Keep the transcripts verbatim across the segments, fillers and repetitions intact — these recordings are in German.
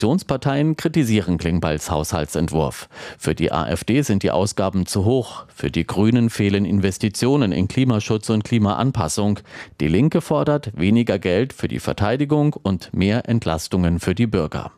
Oppositionsparteien kritisieren Klingbeils Haushaltsentwurf. Für die AfD sind die Ausgaben zu hoch. Für die Grünen fehlen Investitionen in Klimaschutz und Klimaanpassung. Die Linke fordert weniger Geld für die Verteidigung und mehr Entlastungen für die Bürger.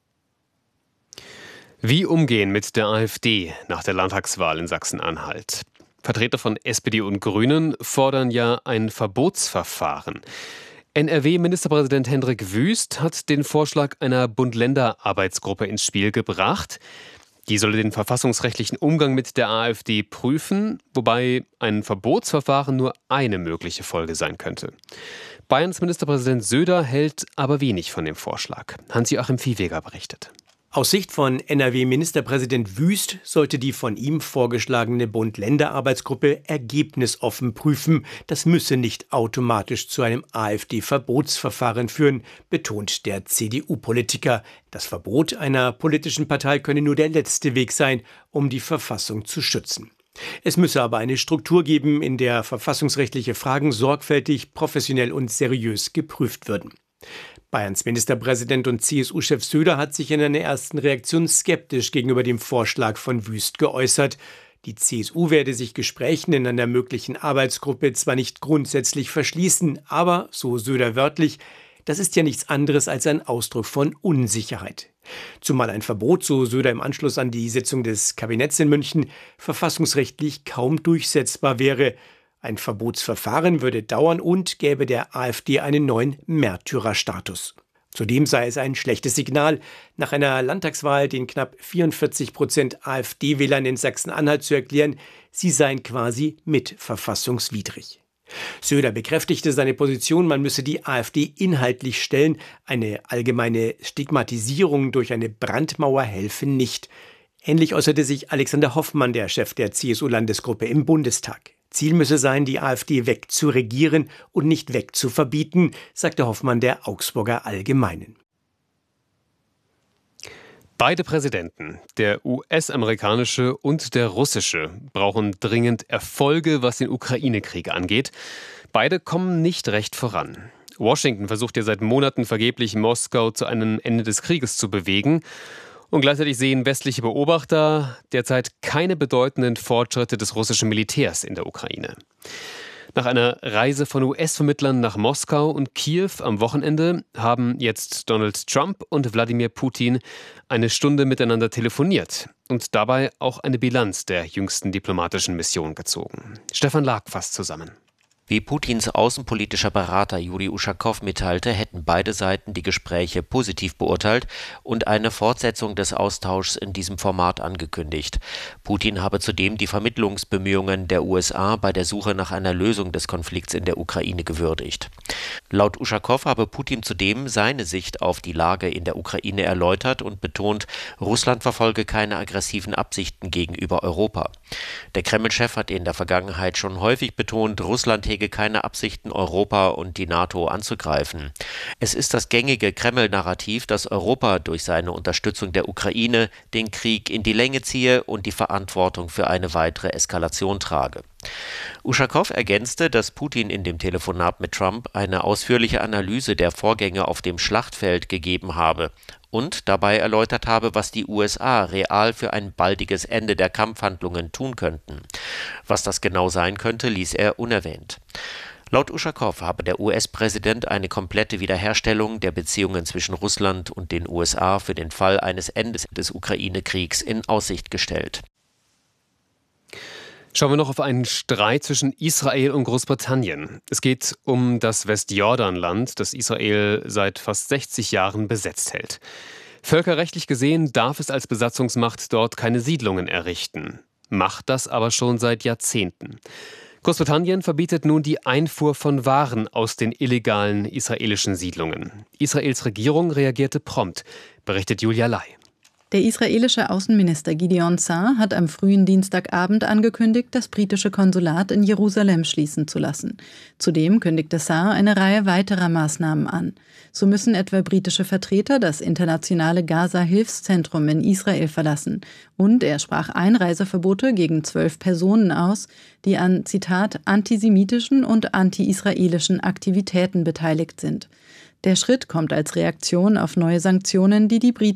Wie umgehen mit der AfD nach der Landtagswahl in Sachsen-Anhalt? Vertreter von S P D und Grünen fordern ja ein Verbotsverfahren. N R W-Ministerpräsident Hendrik Wüst hat den Vorschlag einer Bund-Länder-Arbeitsgruppe ins Spiel gebracht. Die solle den verfassungsrechtlichen Umgang mit der AfD prüfen, wobei ein Verbotsverfahren nur eine mögliche Folge sein könnte. Bayerns Ministerpräsident Söder hält aber wenig von dem Vorschlag. Hans-Joachim Viehweger berichtet. Aus Sicht von N R W-Ministerpräsident Wüst sollte die von ihm vorgeschlagene Bund-Länder-Arbeitsgruppe ergebnisoffen prüfen. Das müsse nicht automatisch zu einem AfD-Verbotsverfahren führen, betont der C D U-Politiker. Das Verbot einer politischen Partei könne nur der letzte Weg sein, um die Verfassung zu schützen. Es müsse aber eine Struktur geben, in der verfassungsrechtliche Fragen sorgfältig, professionell und seriös geprüft würden. Bayerns Ministerpräsident und C S U-Chef Söder hat sich in einer ersten Reaktion skeptisch gegenüber dem Vorschlag von Wüst geäußert. Die C S U werde sich Gesprächen in einer möglichen Arbeitsgruppe zwar nicht grundsätzlich verschließen, aber, so Söder wörtlich, das ist ja nichts anderes als ein Ausdruck von Unsicherheit. Zumal ein Verbot, so Söder im Anschluss an die Sitzung des Kabinetts in München, verfassungsrechtlich kaum durchsetzbar wäre. Ein Verbotsverfahren würde dauern und gäbe der AfD einen neuen Märtyrerstatus. Zudem sei es ein schlechtes Signal, nach einer Landtagswahl den knapp vierundvierzig Prozent AfD-Wählern in Sachsen-Anhalt zu erklären, sie seien quasi mitverfassungswidrig. Söder bekräftigte seine Position, man müsse die AfD inhaltlich stellen, eine allgemeine Stigmatisierung durch eine Brandmauer helfe nicht. Ähnlich äußerte sich Alexander Hoffmann, der Chef der C S U-Landesgruppe im Bundestag. Ziel müsse sein, die AfD wegzuregieren und nicht wegzuverbieten, sagte Hoffmann der Augsburger Allgemeinen. Beide Präsidenten, der U S-amerikanische und der russische, brauchen dringend Erfolge, was den Ukraine-Krieg angeht. Beide kommen nicht recht voran. Washington versucht ja seit Monaten vergeblich, Moskau zu einem Ende des Krieges zu bewegen. Und gleichzeitig sehen westliche Beobachter derzeit keine bedeutenden Fortschritte des russischen Militärs in der Ukraine. Nach einer Reise von U S-Vermittlern nach Moskau und Kiew am Wochenende haben jetzt Donald Trump und Wladimir Putin eine Stunde miteinander telefoniert und dabei auch eine Bilanz der jüngsten diplomatischen Mission gezogen. Stefan Lag fasst zusammen. Wie Putins außenpolitischer Berater Juri Uschakow mitteilte, hätten beide Seiten die Gespräche positiv beurteilt und eine Fortsetzung des Austauschs in diesem Format angekündigt. Putin habe zudem die Vermittlungsbemühungen der U S A bei der Suche nach einer Lösung des Konflikts in der Ukraine gewürdigt. Laut Uschakow habe Putin zudem seine Sicht auf die Lage in der Ukraine erläutert und betont, Russland verfolge keine aggressiven Absichten gegenüber Europa. Der Kreml-Chef hat in der Vergangenheit schon häufig betont, Russland hege keine Absichten, Europa und die NATO anzugreifen. Es ist das gängige Kreml-Narrativ, dass Europa durch seine Unterstützung der Ukraine den Krieg in die Länge ziehe und die Verantwortung für eine weitere Eskalation trage. Uschakow ergänzte, dass Putin in dem Telefonat mit Trump eine ausführliche Analyse der Vorgänge auf dem Schlachtfeld gegeben habe und dabei erläutert habe, was die U S A real für ein baldiges Ende der Kampfhandlungen tun könnten. Was das genau sein könnte, ließ er unerwähnt. Laut Uschakow habe der U S-Präsident eine komplette Wiederherstellung der Beziehungen zwischen Russland und den U S A für den Fall eines Endes des Ukraine-Kriegs in Aussicht gestellt. Schauen wir noch auf einen Streit zwischen Israel und Großbritannien. Es geht um das Westjordanland, das Israel seit fast sechzig Jahren besetzt hält. Völkerrechtlich gesehen darf es als Besatzungsmacht dort keine Siedlungen errichten, macht das aber schon seit Jahrzehnten. Großbritannien verbietet nun die Einfuhr von Waren aus den illegalen israelischen Siedlungen. Israels Regierung reagierte prompt, berichtet Julia Lai. Der israelische Außenminister Gideon Sa'ar hat am frühen Dienstagabend angekündigt, das britische Konsulat in Jerusalem schließen zu lassen. Zudem kündigte Sa'ar eine Reihe weiterer Maßnahmen an. So müssen etwa britische Vertreter das internationale Gaza-Hilfszentrum in Israel verlassen. Und er sprach Einreiseverbote gegen zwölf Personen aus, die an, Zitat, antisemitischen und anti-israelischen Aktivitäten beteiligt sind. Der Schritt kommt als Reaktion auf neue Sanktionen, die die